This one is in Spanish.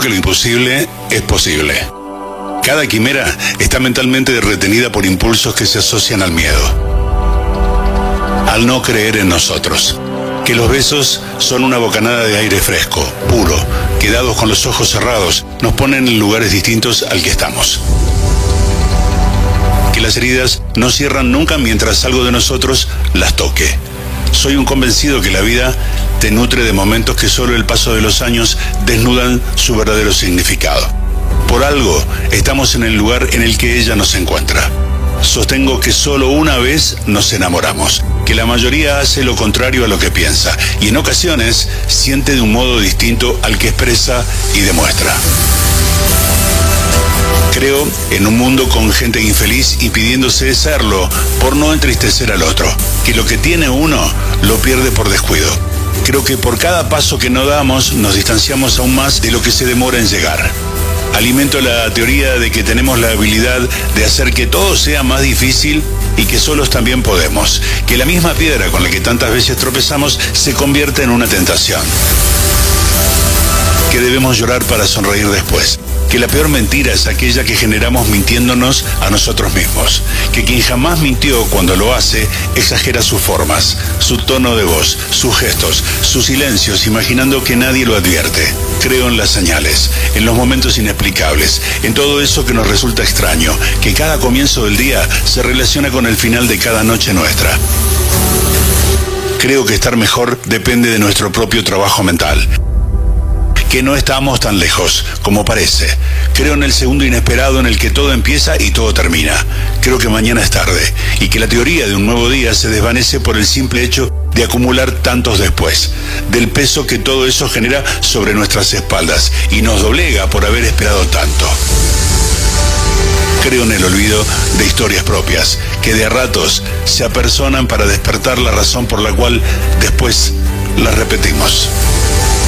que lo imposible es posible. Cada quimera está mentalmente retenida por impulsos que se asocian al miedo, al no creer en nosotros. Que los besos son una bocanada de aire fresco, puro, que dados con los ojos cerrados nos ponen en lugares distintos al que estamos. Que las heridas no cierran nunca mientras algo de nosotros las toque. Soy un convencido que la vida te nutre de momentos que solo el paso de los años desnudan su verdadero significado. Por algo estamos en el lugar en el que ella nos encuentra. Sostengo que solo una vez nos enamoramos, que la mayoría hace lo contrario a lo que piensa y en ocasiones siente de un modo distinto al que expresa y demuestra. Creo en un mundo con gente infeliz impidiéndose serlo por no entristecer al otro, que lo que tiene uno lo pierde por descuido. Creo que por cada paso que no damos nos distanciamos aún más de lo que se demora en llegar. Alimento la teoría de que tenemos la habilidad de hacer que todo sea más difícil y que solos también podemos, que la misma piedra con la que tantas veces tropezamos se convierte en una tentación. Que debemos llorar para sonreír después. Que la peor mentira es aquella que generamos mintiéndonos a nosotros mismos. Que quien jamás mintió cuando lo hace exagera sus formas, su tono de voz, sus gestos, sus silencios, imaginando que nadie lo advierte. Creo en las señales, en los momentos inexplicables, en todo eso que nos resulta extraño, que cada comienzo del día se relaciona con el final de cada noche nuestra. Creo que estar mejor depende de nuestro propio trabajo mental. Que no estamos tan lejos como parece. Creo en el segundo inesperado en el que todo empieza y todo termina. Creo que mañana es tarde y que la teoría de un nuevo día se desvanece por el simple hecho de acumular tantos después, del peso que todo eso genera sobre nuestras espaldas y nos doblega por haber esperado tanto. Creo en el olvido de historias propias, que de a ratos se apersonan para despertar la razón por la cual después las repetimos.